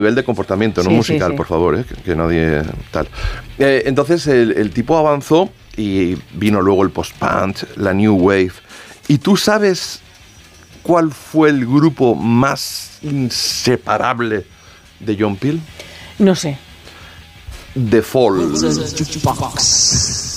nivel de comportamiento, no Sí, musical, sí, sí. por favor, que nadie tal. Entonces el tipo avanzó y vino luego el post-punk, la new wave. ¿Y tú sabes cuál fue el grupo más inseparable de John Peel? No sé. The Fall. Jukebox.